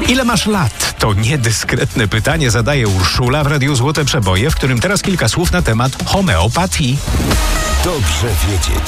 Ile masz lat? To niedyskretne pytanie zadaje Urszula w Radiu Złote Przeboje, w którym teraz kilka słów na temat homeopatii. Dobrze wiedzieć.